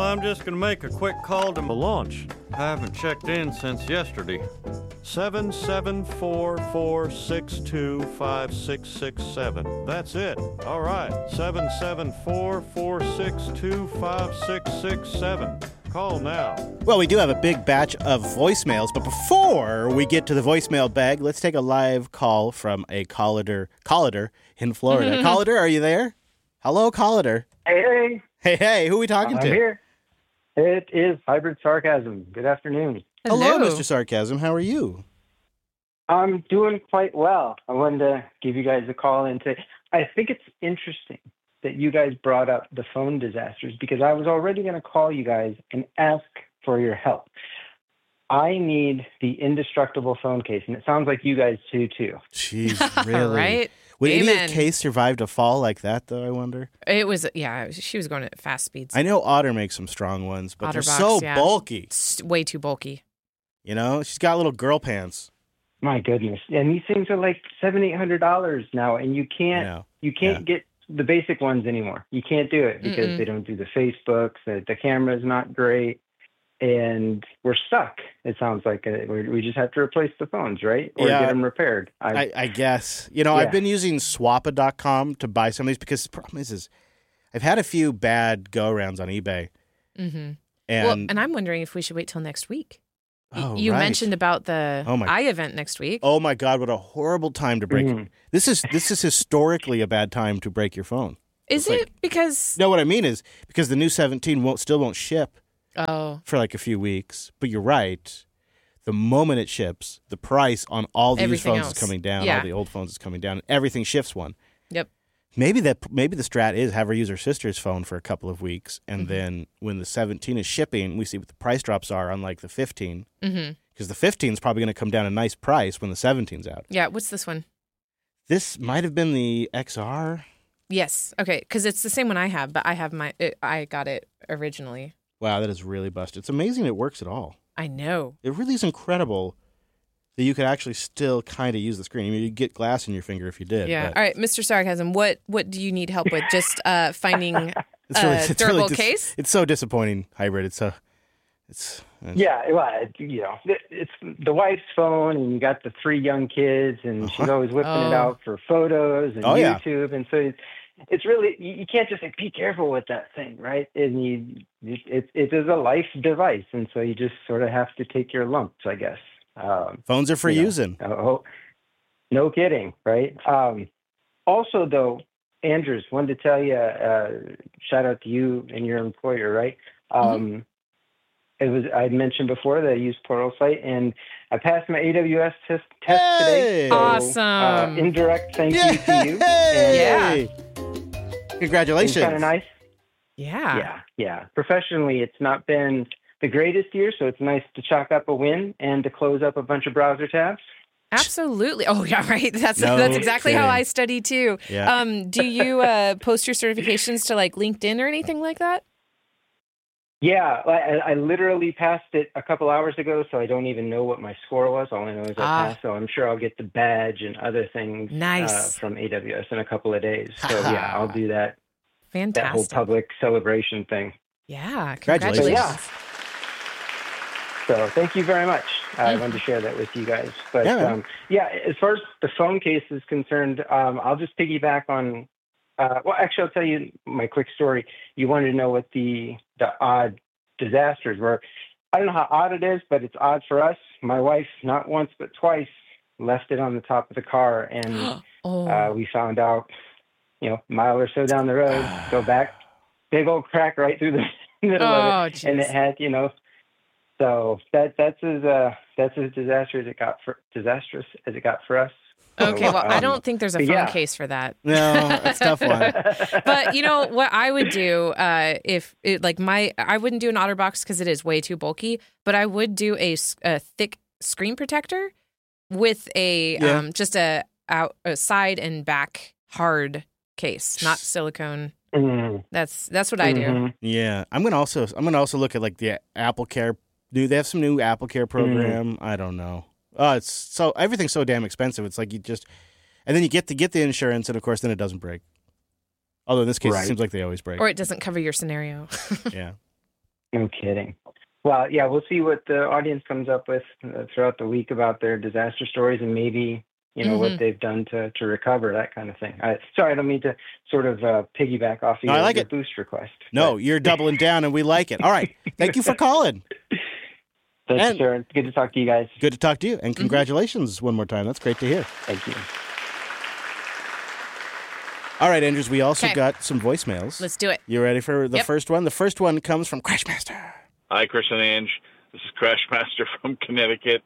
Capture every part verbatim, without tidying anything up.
I'm just gonna make a quick call to The launch. I haven't checked in since yesterday. seven seven four four six two five six six seven. That's it. All right. seven seven four four six two five six six seven. Call now. Well, we do have a big batch of voicemails, but before we get to the voicemail bag, let's take a live call from a caller, caller in Florida. Caller, are you there? Hello, caller. Hey, hey. Hey, hey, who are we talking I'm to? here. It is Hybrid Sarcasm. Good afternoon. Hello, Mister Sarcasm. How are you? I'm doing quite well. I wanted to give you guys a call and say, I think it's interesting that you guys brought up the phone disasters because I was already going to call you guys and ask for your help. I need the indestructible phone case, and it sounds like you guys do too. Jeez, really? Right? Would Amen. any case survive a fall like that, though, I wonder? It was, yeah, she was going at fast speeds. I know Otter makes some strong ones, but they're Otterbox, so yeah. bulky. It's way too bulky. You know, she's got little girl pants. My goodness. And these things are like seven, eight hundred dollars now, and you can't know. you can't get the basic ones anymore. You can't do it because Mm-mm. they don't do the Facebooks, the, the camera's not great, and we're stuck. It sounds like uh, we we just have to replace the phones, right? Or Yeah. get them repaired. I, I, I guess. You know, Yeah. I've been using swappa dot com to buy some of these because the problem is, is I've had a few bad go-arounds on eBay. Mm-hmm. And, well, and I'm wondering if we should wait till next week. Y- Oh, you right. mentioned about the Oh, my- I event next week. oh my God, what a horrible time to break Mhm. it. This is this is historically a bad time to break your phone. Is it's it like- because? No, what I mean is because the new seventeen won't still won't ship Oh, for like a few weeks. But you're right. The moment it ships, the price on all these Everything phones else. is coming down. Yeah. All the old phones is coming down. And everything shifts one. yep. Maybe that maybe the strat is have her use her sister's phone for a couple of weeks, and Mm-hmm. then when the seventeen is shipping, we see what the price drops are on like the fifteen, Mm-hmm. because the fifteen is probably going to come down a nice price when the seventeen's out. Yeah. What's this one? This might have been the X R. Yes. Okay. Because it's the same one I have, but I have my. It, I got it originally. Wow, that is really busted. It's amazing it works at all. I know. It really is incredible that you could actually still kind of use the screen. I mean, you'd get glass in your finger if you did. Yeah. but All right, Mister Sarcasm. What What do you need help with? Just uh, finding it's really, a it's durable really dis- case. It's so disappointing, Hybrid. It's so. It's. it's Yeah, well, it- you know, it- it's the wife's phone, and you got the three young kids, and she's always whipping Oh. it out for photos and Oh, yeah. YouTube, and so it's, it's really you you can't just like be careful with that thing, right? And you, it it is a life device, and so you just sort of have to take your lumps, I guess. Um, Phones are for you know, using. Oh, no kidding, right? Um, also, though, Andrews, wanted to tell you, uh, shout out to you and your employer, right? Um, It was I mentioned before that I used Pluralsight, and I passed my A W S test, test today. Hey! So, Awesome. Uh, indirect thank you to you. And, Yeah. Yay! Congratulations. It's kind of nice. Yeah. Yeah, yeah. Professionally, it's not been the greatest year, so it's nice to chalk up a win and to close up a bunch of browser tabs. Absolutely. Oh, yeah, right. That's No that's exactly how kidding. I study too. Yeah. Um, do you uh, post your certifications to like LinkedIn or anything like that? Yeah, I, I literally passed it a couple hours ago, so I don't even know what my score was. All I know is I Ah. passed, so I'm sure I'll get the badge and other things Nice. uh, from A W S in a couple of days. So yeah, I'll do that that whole Fantastic. public celebration thing. Yeah. Congratulations. Congratulations. So thank you very much. I Mhm. wanted to share that with you guys. But Yeah, yeah, man. um, yeah as far as the phone case is concerned, um, I'll just piggyback on. Uh, well, actually, I'll tell you my quick story. You wanted to know what the the odd disasters were. I don't know how odd it is, but it's odd for us. My wife, not once but twice, left it on the top of the car, and oh. uh, we found out, you know, a mile or so down the road, go back, big old crack right through the middle Oh, of it, and jeez. it had, you know, so that that's as uh that's as disastrous as it got for disastrous as it got for us. Okay. So, Well, I um, don't think there's a but phone yeah. case for that. No, that's a tough one. But you know what I would do uh, if it, like my I wouldn't do an OtterBox because it is way too bulky. But I would do a, s- a thick screen protector with a Yeah. um, just a out a side and back hard case, not silicone. Mm, That's that's what I do. mhm. Yeah, I'm gonna also I'm gonna also look at like the Apple Care. Do they have some new Apple Care program? I don't know. Oh, it's so everything's so damn expensive. It's like you just, and then you get to get the insurance, and of course, then it doesn't break. Although in this case, Right. it seems like they always break. Or it doesn't cover your scenario. Yeah. No kidding. Well, yeah, we'll see what the audience comes up with uh, throughout the week about their disaster stories and maybe, you know, Mhm. what they've done to, to recover, that kind of thing. I, sorry, I don't mean to sort of uh, piggyback off of No, I your, like your it. boost request. No, but- you're doubling down, and we like it. All right. Thank you for calling. Thank And- you, sir. Good to talk to you guys. Good to talk to you, and congratulations one more time. That's great to hear. Thank you. All right, Andrews, we also Okay. got some voicemails. Let's do it. You ready for the Yep. first one? The first one comes from Crashmaster. Hi, Chris and Ange. This is Crashmaster from Connecticut.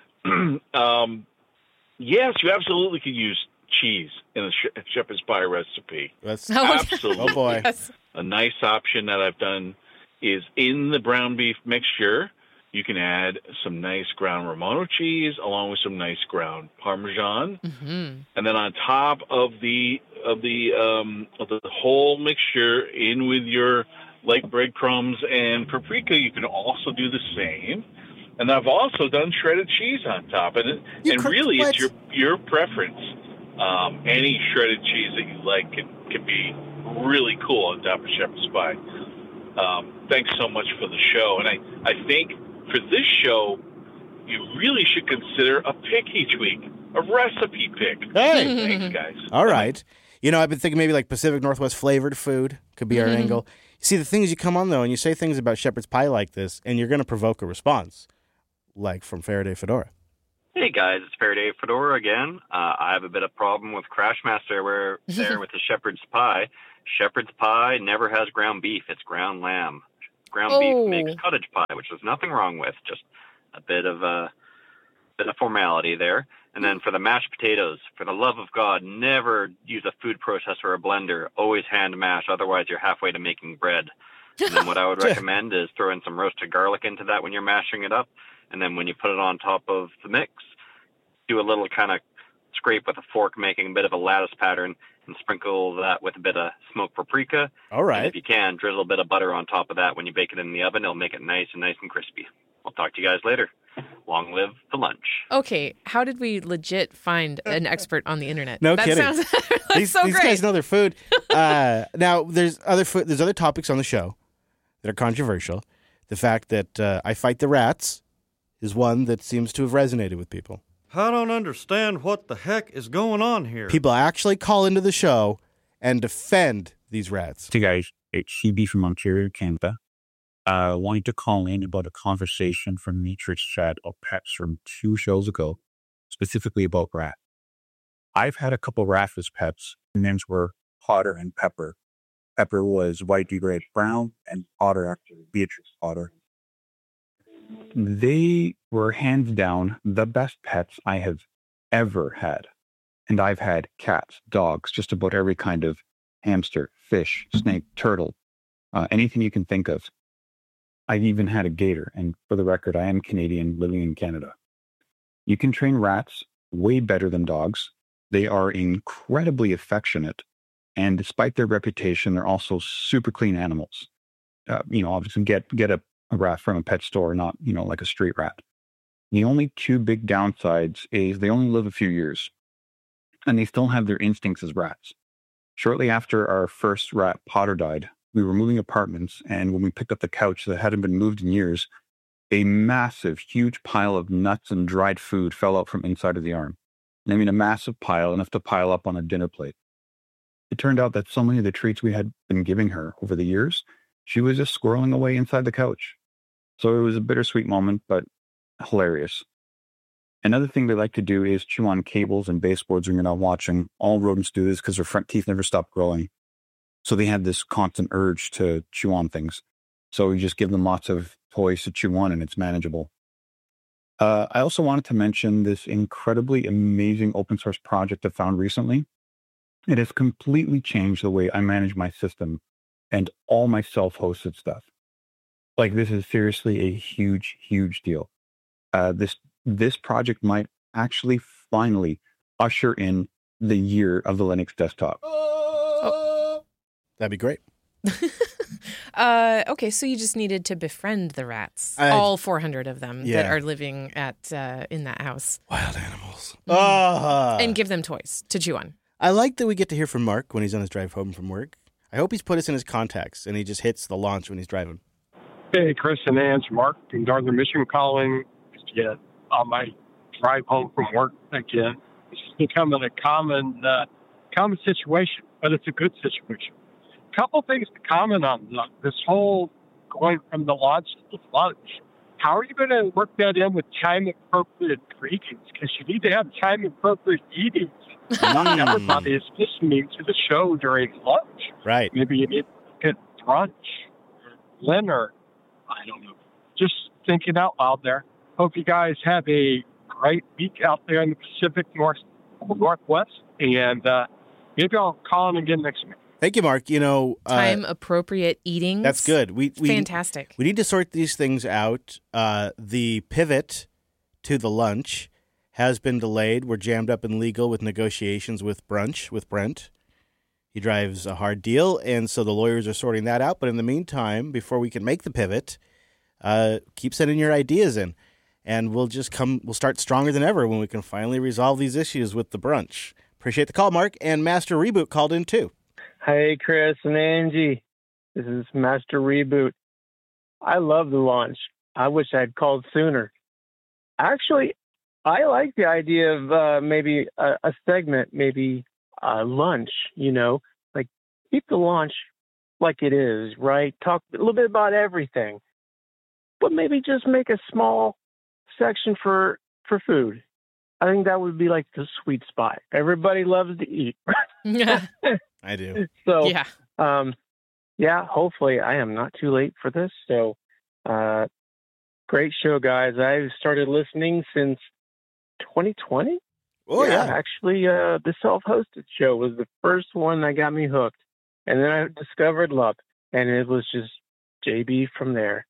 um, yes, you absolutely could use cheese in a sh- shepherd's pie recipe. That's Oh, Absolutely. oh boy. Yes. A nice option that I've done is in the brown beef mixture, you can add some nice ground Romano cheese along with some nice ground Parmesan. Mm-hmm. And then on top of the of the um, of the whole mixture, in with your like breadcrumbs and paprika, you can also do the same. And I've also done shredded cheese on top, and it, You and cooked really what? it's your your preference. Um, any shredded cheese that you like can can be really cool on top of shepherd's pie. Um, thanks so much for the show, and I I think for this show, you really should consider a pick each week, a recipe pick. Hey. Thanks, guys. All right. You know, I've been thinking maybe like Pacific Northwest flavored food could be our Mm-hmm. angle. See, the thing is, you come on, though, and you say things about shepherd's pie like this, and you're going to provoke a response, like from Faraday Fedora. Hey guys, it's Faraday Fedora again. Uh, I have a bit of problem with Crashmaster where there with the shepherd's pie. Shepherd's pie never has ground beef; it's ground lamb. Ground Oh. beef makes cottage pie, which there's nothing wrong with. Just a bit of a bit of formality there. And then for the mashed potatoes, for the love of God, never use a food processor or a blender. Always hand mash, otherwise you're halfway to making bread. And then what I would recommend is throwing some roasted garlic into that when you're mashing it up. And then when you put it on top of the mix, do a little kind of scrape with a fork, making a bit of a lattice pattern, and sprinkle that with a bit of smoked paprika. All And right. if you can, drizzle a bit of butter on top of that when you bake it in the oven. It'll make it nice and nice and crispy. I'll talk to you guys later. Long live the lunch. Okay, how did we legit find an expert on the internet? No that kidding. Sounds, that's These, so these great. guys know their food. Uh, now, there's other food, there's other topics on the show that are controversial. The fact that uh, I fight the rats is one that seems to have resonated with people. I don't understand what the heck is going on here. People actually call into the show and defend these rats. Hey guys, it's C B from Ontario, Canada. I uh, wanted to call in about a conversation from Nature's Chat of Pets from two shows ago, specifically about rat. I've had a couple rats as pets. Their names were Potter and Pepper. Pepper was white red brown, and Potter actually Beatrice Potter. They were hands down the best pets I have ever had. And I've had cats, dogs, just about every kind of hamster, fish, snake, turtle, uh, anything you can think of. I've even had a gator, and for the record, I am Canadian living in Canada. You can train rats way better than dogs. They are incredibly affectionate, and despite their reputation, they're also super clean animals. Uh, you know, obviously get get a, a rat from a pet store, not, you know, like a street rat. The only two big downsides is they only live a few years, and they still have their instincts as rats. Shortly after our first rat, Potter, died, we were moving apartments, and when we picked up the couch that hadn't been moved in years, a massive, huge pile of nuts and dried food fell out from inside of the arm. And I mean a massive pile, enough to pile up on a dinner plate. It turned out that so many of the treats we had been giving her over the years, she was just squirreling away inside the couch. So it was a bittersweet moment, but hilarious. Another thing they like to do is chew on cables and baseboards when you're not watching. All rodents do this because their front teeth never stop growing. So they have this constant urge to chew on things. So you just give them lots of toys to chew on, and it's manageable. Uh, I also wanted to mention this incredibly amazing open source project I found recently. It has completely changed the way I manage my system and all my self-hosted stuff. Like, this is seriously a huge, huge deal. Uh, this this project might actually finally usher in the year of the Linux desktop. Oh. That'd be great. uh, okay, so you just needed to befriend the rats, I- all four hundred of them that Yeah. are living at uh, in that house, Wild animals. Ah. and give them toys to chew on. I like that we get to hear from Mark when he's on his drive home from work. I hope he's put us in his contacts and he just hits the launch when he's driving. Hey, Chris and Ange, Mark from Northern Michigan calling yet on my drive home from work again. It's becoming a common, uh, common situation, but it's a good situation. A couple things to comment on this whole going from the launch to the lunch. How are you going to work that in with time-appropriate greetings? Because you need to have time-appropriate eating. Not everybody is listening to the show during lunch. Right. Maybe you need to get brunch or dinner. I don't know. Just thinking out loud there. Hope you guys have a great week out there in the Pacific North, Northwest. And uh, maybe I'll call in again next week. Thank you, Mark. You know, uh, Time appropriate eating. that's good. We, we Fantastic. We need to sort these things out. Uh, the pivot to the lunch has been delayed. We're jammed up in legal with negotiations with Brunch, with Brent. He drives a hard deal, and so the lawyers are sorting that out. But in the meantime, before we can make the pivot, uh, keep sending your ideas in, and we'll just come. We'll start stronger than ever when we can finally resolve these issues with the Brunch. Appreciate the call, Mark. And Master Reboot called in too. Hey, Chris and Angie. This is Master Reboot. I love the launch. I wish I'd called sooner. Actually, I like the idea of uh, maybe a, a segment, maybe uh, lunch, you know, like keep the launch like it is, right? Talk a little bit about everything, but maybe just make a small section for, for food. I think that would be like the sweet spot. Everybody loves to eat. I do. So, Yeah. um, yeah, hopefully I am not too late for this. So, uh, great show, guys. I've started listening since twenty twenty. Oh, yeah. Actually, uh, the self-hosted show was the first one that got me hooked. And then I discovered Love, and it was just J B from there.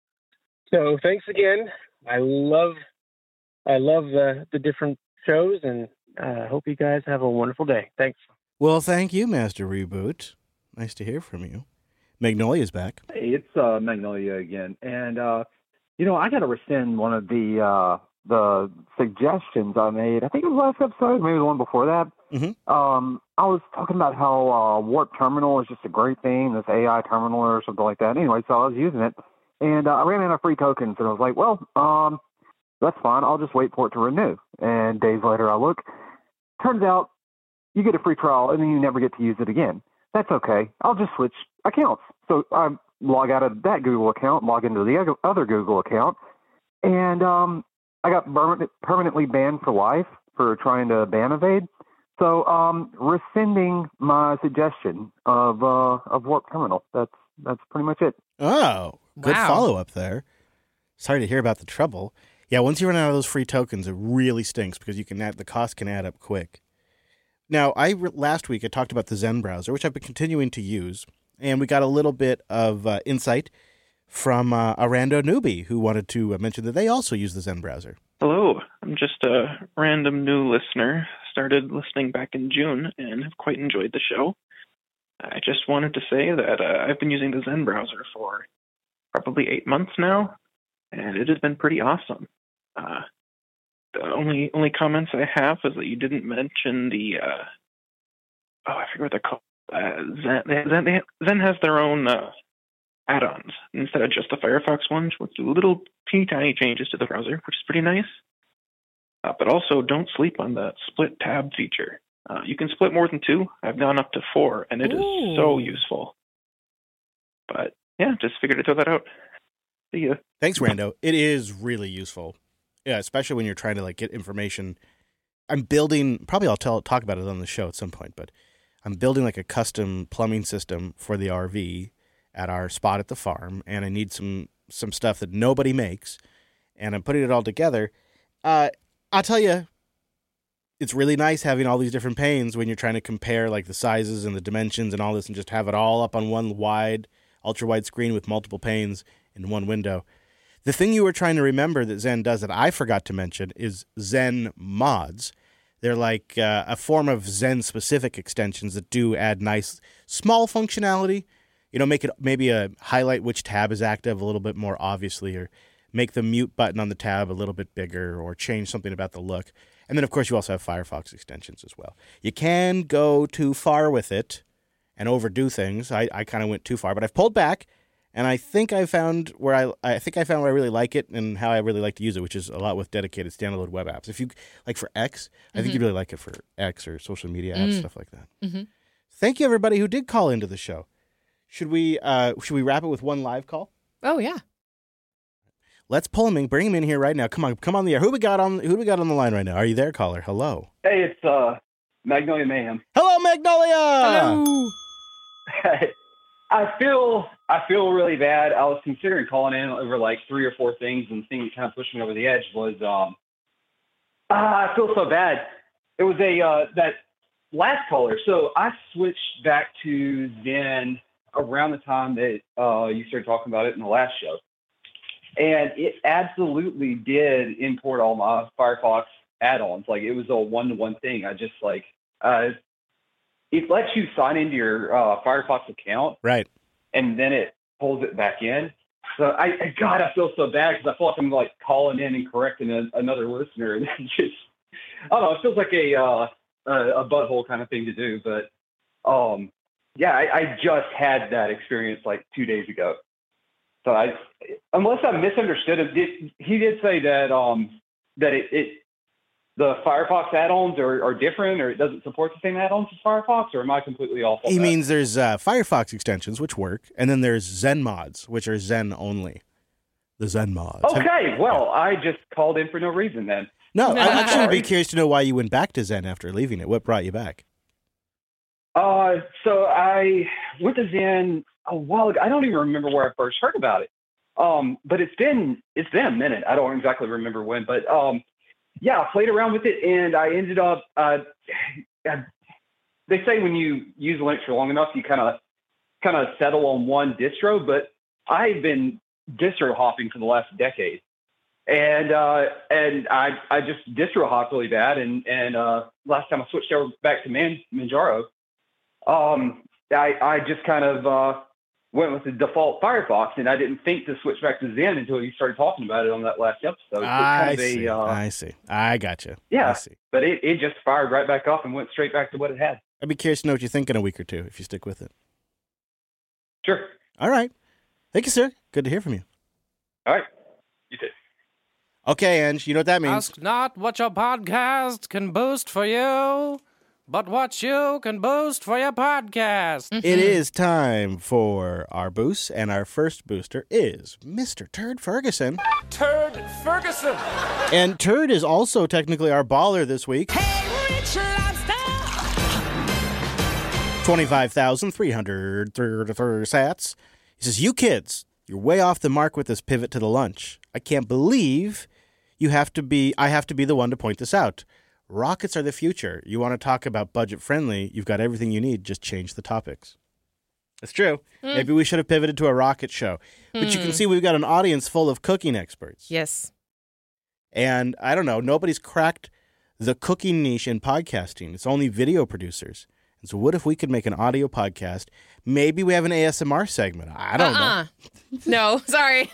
So thanks again. I love, I love the, the different shows, and I uh, hope you guys have a wonderful day. Thanks. Well, thank you, Master Reboot. Nice to hear from you. Magnolia's back. Hey, it's uh, Magnolia again. And, uh, you know, I got to rescind one of the uh, the suggestions I made. I think it was last episode, maybe the one before that. Mm-hmm. Um, I was talking about how uh, Warp Terminal is just a great thing, this A I terminal or something like that. Anyway, so I was using it, and uh, I ran out of free tokens, and I was like, well, um, that's fine. I'll just wait for it to renew. And days later, I look. Turns out you get a free trial, and then you never get to use it again. That's okay. I'll just switch accounts. So I log out of that Google account, log into the other Google account, and um, I got permanent, permanently banned for life for trying to ban evade. So um, rescinding my suggestion of uh, of Warp Terminal. That's that's pretty much it. Oh, good Wow. follow-up there. Sorry to hear about the trouble. Yeah, once you run out of those free tokens, it really stinks because you can add, the cost can add up quick. Now, I last week I talked about the Zen browser, which I've been continuing to use, and we got a little bit of uh, insight from uh, a rando newbie who wanted to uh, mention that they also use the Zen browser. Hello, I'm just a random new listener. Started listening back in June and have quite enjoyed the show. I just wanted to say that uh, I've been using the Zen browser for probably eight months now, and it has been pretty awesome. Uh, the only only comments I have is that you didn't mention the uh, oh I forget what they're called. Uh, Zen, they, Zen, they, Zen has their own uh, add-ons instead of just the Firefox ones, with little teeny tiny changes to the browser, which is pretty nice. Uh, but also, don't sleep on the split tab feature. Uh, you can split more than two. I've gone up to four, and it Ooh. is so useful. But yeah, just figured to throw that out. See ya. Thanks, Rando. It is really useful. Yeah, especially when you're trying to like get information. I'm building, probably I'll tell talk about it on the show at some point, but I'm building like a custom plumbing system for the R V at our spot at the farm, and I need some some stuff that nobody makes, and I'm putting it all together. Uh, I'll tell you, it's really nice having all these different panes when you're trying to compare like the sizes and the dimensions and all this, and just have it all up on one wide, ultra wide screen with multiple panes in one window. The thing you were trying to remember that Zen does that I forgot to mention is Zen mods. They're like uh, a form of Zen-specific extensions that do add nice, small functionality. You know, make it maybe a highlight which tab is active a little bit more obviously, or make the mute button on the tab a little bit bigger, or change something about the look. And then, of course, you also have Firefox extensions as well. You can go too far with it and overdo things. I, I kind of went too far, but I've pulled back, And I think I found where I I think I found where I really like it and how I really like to use it, which is a lot with dedicated standalone web apps. If you like for X, I think Mhm. you'd really like it for X or social media apps, Mm. stuff like that. Mhm. Thank you everybody who did call into the show. Should we uh, should we wrap it with one live call? Oh yeah. Let's pull him in, bring him in here right now. Come on, come on the air. Who we got on? Who do we got on the line right now? Are you there, caller? Hello. Hey, it's uh, Magnolia Mayhem. Hello, Magnolia. Hello. I feel I feel really bad. I was considering calling in over like three or four things, and the thing that kind of pushed me over the edge was um, ah, I feel so bad. It was a uh, that last caller. So I switched back to Zen around the time that uh, you started talking about it in the last show, and it absolutely did import all my Firefox add-ons. Like it was a one-to-one thing. I just like uh, it lets you sign into your uh, Firefox account, Right. and then it pulls it back in. So I, I God, I feel so bad because I feel like I'm like calling in and correcting a, another listener, and it just I don't know. It feels like a uh, a, a butthole kind of thing to do, but um, yeah, I, I just had that experience like two days ago. So I, unless I misunderstood him, did, he did say that um that it, it the Firefox add-ons are, are different, or it doesn't support the same add-ons as Firefox, or am I completely off on He that? means there's uh, Firefox extensions, which work, and then there's Zen mods, which are Zen only. The Zen mods. Have- Okay, well, I just called in for no reason then. no, I actually would be Sorry. curious to know why you went back to Zen after leaving it. What brought you back? Uh, so I went to Zen a while ago. I don't even remember where I first heard about it. Um, but it's been it's been a minute. I don't exactly remember when, but um, yeah, I played around with it, and I ended up. Uh, they say when you use Linux for long enough, you kind of kind of settle on one distro. But I've been distro hopping for the last decade, and uh, and I I just distro hopped really bad. And and uh, last time I switched over back to Man, Manjaro, um, I I just kind of uh, went with the default Firefox, and I didn't think to switch back to Zen until you started talking about it on that last episode. So it's kind I of see. a, uh, I see. I gotcha. yeah, I see. but it, it just fired right back up and went straight back to what it had. I'd be curious to know what you think in a week or two if you stick with it. Sure. All right. Thank you, sir. Good to hear from you. All right. You too. Okay, Ange, you know what that means. Ask not what your podcast can boost for you, but what you can boost for your podcast. It is time for our boost, and our first booster is Mister Turd Ferguson. Turd Ferguson. And Turd is also technically our baller this week. twenty-five thousand three hundred thirty sats. He says, you kids, you're way off the mark with this pivot to the lunch. I can't believe you have to be, I have to be the one to point this out. Rockets are the future. You want to talk about budget friendly, you've got everything you need, just change the topics. It's true. Mm. Maybe we should have pivoted to a rocket show. But you can Hmm. see we've got an audience full of cooking experts. Yes. And I don't know, nobody's cracked the cooking niche in podcasting. It's only video producers. And so what if we could make an audio podcast? Maybe we have an A S M R segment. I don't uh-uh. No, sorry.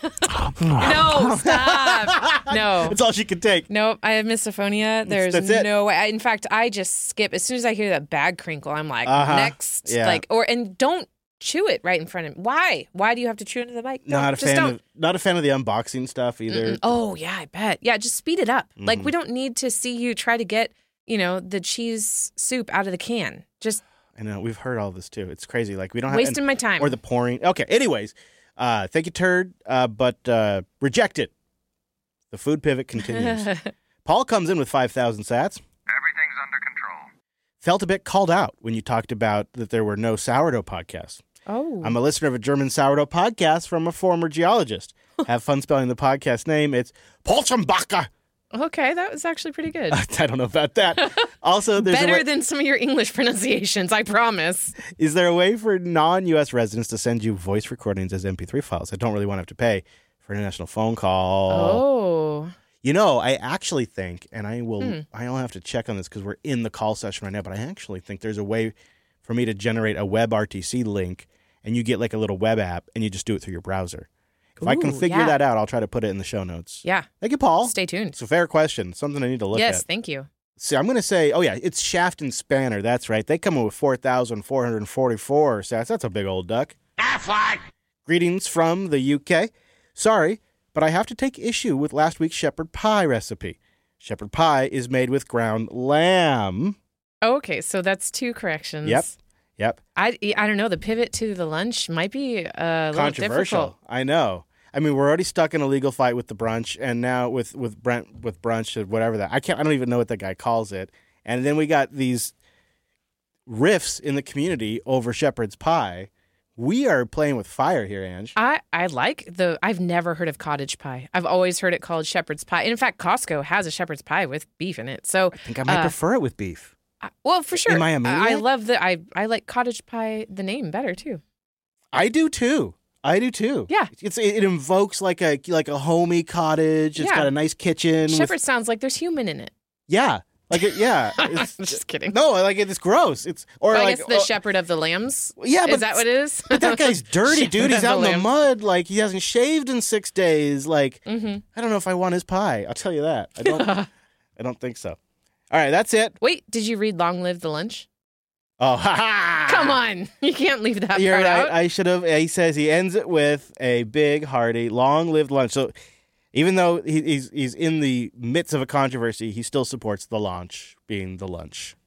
no, stop. No. That's all she can take. Nope, I have misophonia. There's That's it. no way. I, in fact, I just skip. As soon as I hear that bag crinkle, I'm like, Uh-huh. next. Yeah. Like, or and don't chew it right in front of me. Why? Why do you have to chew into the mic? No, Not a just fan don't. of not a fan of the unboxing stuff either. Mm-mm. Oh yeah, I bet. Yeah, just speed it up. Like Mhm. we don't need to see you try to get, you know, the cheese soup out of the can. Just I know we've heard all this too. It's crazy. Like we don't have wasting my time. or the pouring. Okay. Anyways, uh, thank you, Turd, uh, but uh, rejected. The food pivot continues. Paul comes in with five thousand sats. Everything's under control. Felt a bit called out when you talked about that there were no sourdough podcasts. Oh. I'm a listener of a German sourdough podcast from a former geologist. Have fun spelling the podcast name. It's Polchenbacher. Okay, that was actually pretty good. I don't know about that. Also, there's a Better way, than some of your English pronunciations, I promise. is there a way for non-U S residents to send you voice recordings as M P three files? I don't really want to have to pay for an international phone call. Oh. You know, I actually think, and I will, Hmm. I'll have to check on this because we're in the call session right now, but I actually think there's a way for me to generate a web R T C link, and you get like a little web app, and you just do it through your browser. If I can Ooh, figure yeah. that out, I'll try to put it in the show notes. Yeah. Thank you, Paul. Stay tuned. It's a fair question. Something I need to look yes, at. thank you. See, I'm going to say, oh, yeah, it's Shaft and Spanner. That's right. They come in with four thousand four hundred forty-four sats. That's a big old duck. Affleck! Greetings from the U K. Sorry, but I have to take issue with last week's shepherd pie recipe. Shepherd pie is made with ground lamb. Okay, so that's two corrections. Yep. Yep. I, I don't know. The pivot to the lunch might be uh, a little Controversial. difficult. I know. I mean, we're already stuck in a legal fight with the brunch, and now with with Brent with brunch or whatever that I can't. I don't even know what that guy calls it. And then we got these riffs in the community over shepherd's pie. We are playing with fire here, Ange. I, I like the, I've never heard of cottage pie. I've always heard it called shepherd's pie. And in fact, Costco has a shepherd's pie with beef in it. So I think I might uh, prefer it with beef. I, well, for sure. Am I a I, I maniac? love the, I, I like cottage pie, the name better too. I do too. I do too. Yeah. It's it, it invokes like a like a homey cottage. It's Yeah. got a nice kitchen. Shepherd with, sounds like there's human in it. yeah. Like it, yeah. It's, Just kidding. No, like it's gross. It's or Well, I like guess the uh, shepherd of the lambs. Yeah, but is that what it is? But that guy's dirty, dude. Shepherd He's of out in the lamb. mud. Like he hasn't shaved in six days. Like Mm-hmm. I don't know if I want his pie. I'll tell you that. I don't. I don't think so. All right, that's it. Wait, did you read "Long Live the Lunch"? Oh, ha ha! Come on, you can't leave that You're part right. out. I should have. He says he ends it with a big, hearty, long-lived lunch. So even though he, he's he's in the midst of a controversy, he still supports the launch being the lunch.